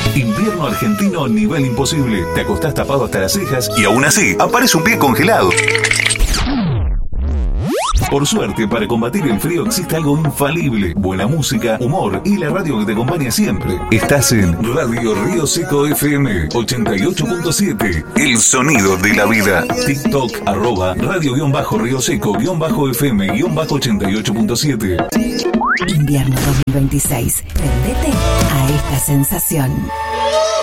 Invierno argentino nivel imposible. Te acostás tapado hasta las cejas y aún así aparece un pie congelado. Por suerte, para combatir el frío existe algo infalible: buena música, humor y la radio que te acompaña siempre. Estás en Radio Río Seco FM 88.7. El sonido de la vida. TikTok @radio-río seco-fm-88.7. Invierno 2026. Prendete a esta sensación.